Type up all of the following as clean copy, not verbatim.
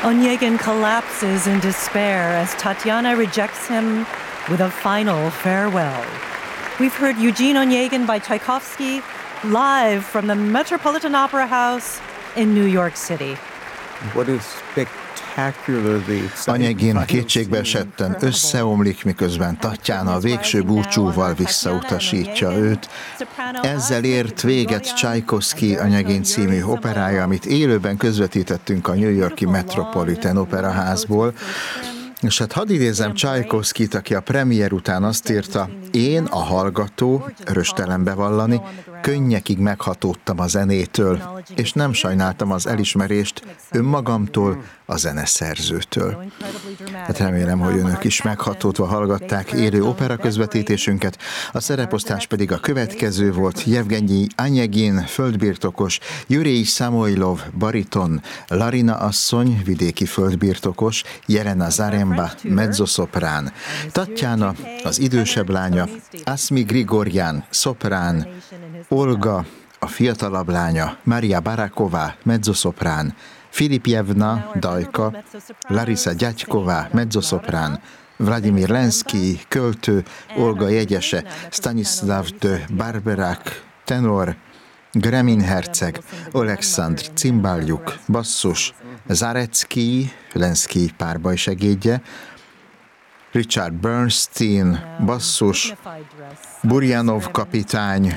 Onegin collapses in despair as Tatiana rejects him with a final farewell. We've heard Eugene Onegin by Tchaikovsky live from the Metropolitan Opera House in New York City. What is spectacularly Onegin kétségbeesetten összeomlik, miközben Tatjana a végső búcsúval visszautasítja őt. Ezzel ért véget Tchaikovsky Onegin című operája, amit élőben közvetítettünk a New York-i Metropolitan Opera Házból. És hát hadd idézem Tchaikovskyt, aki a premier után azt írta: én, a hallgató, röstelen bevallani, könnyekig meghatódtam a zenétől, és nem sajnáltam az elismerést önmagamtól, a zeneszerzőtől. Hát remélem, hogy önök is meghatódva hallgatták élő opera közvetítésünket. A szereposztás pedig a következő volt: Jevgenyi Onegin, földbirtokos, Jurij Samoilov, bariton, Larina asszony, vidéki földbirtokos, Jelena Zaremba, mezzoszoprán, Tatjana, az idősebb lánya, Asmi Grigorján, szoprán, Olga, a fiatalabb lánya, Maria Baraková, mezzoszoprán, Filipjevna, dajka, Larisa Gyatykova, mezzoszoprán, Vladimir Lenszky, költő, Olga jegyese, Stanislav de Barberák, tenor, Gremin herceg, Oleksandr Cimbaljuk, basszus, Zarecki, Lenszky párbajsegédje, Richard Bernstein, basszus, Burjanov kapitány,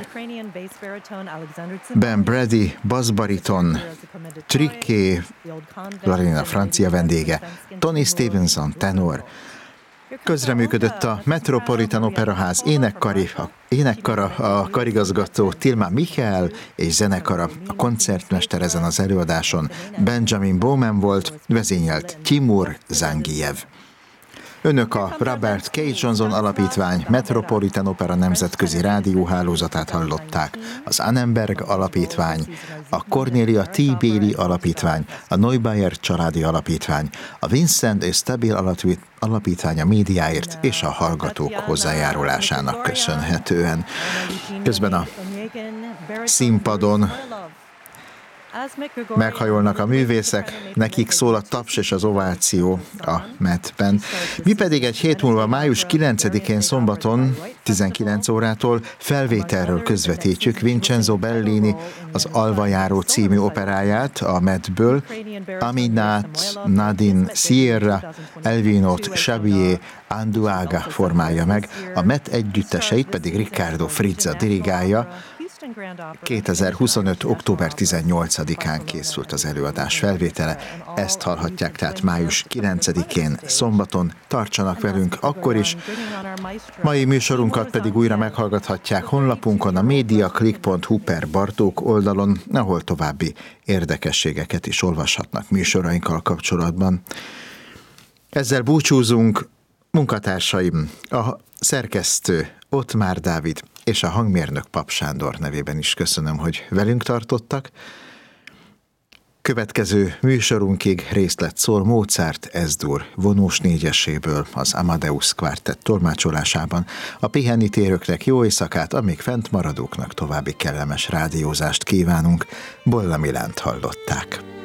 Ben Brady, basszbariton, Triquet, Larina francia vendége, Tony Stevenson, tenor. Közreműködött a Metropolitan Operaház énekkara, a karigazgató Tilma Michael és zenekara. A koncertmester ezen az előadáson Benjamin Bowman volt, vezényelt Timur Zangiyev. Önök a Robert K. Johnson Alapítvány Metropolitan Opera nemzetközi rádióhálózatát hallották, az Annenberg Alapítvány, a Cornelia T. Bailey Alapítvány, a Neubayer Családi Alapítvány, a Vincent és Stabil Alapítvány a médiáért és a hallgatók hozzájárulásának köszönhetően. Közben a színpadon meghajolnak a művészek, nekik szól a taps és az ováció a Metben. Mi pedig egy hét múlva, május 9-én szombaton 19 órától felvételről közvetítjük Vincenzo Bellini az Alvajáró című operáját a Metből. Aminat Nadine Sierra, Elvinot Xavier Anduaga formálja meg, a Met együtteseit pedig Riccardo Frizza dirigálja. 2025. október 18-án készült az előadás felvétele. Ezt hallhatják tehát május 9-én szombaton. Tartsanak velünk akkor is. Mai műsorunkat pedig újra meghallgathatják honlapunkon, a mediaclick.hu/Bartók oldalon, ahol további érdekességeket is olvashatnak műsorainkkal kapcsolatban. Ezzel búcsúzunk. Munkatársaim, a szerkesztő Ottmár Dávid és a hangmérnök Pap Sándor nevében is köszönöm, hogy velünk tartottak. Következő műsorunkig részlet szól Mozart Ez-dur vonós négyeséből az Amadeus Quartett tolmácsolásában. A pihenni térőknek jó éjszakát, amíg fent maradóknak további kellemes rádiózást kívánunk. Bolla Milánt hallották.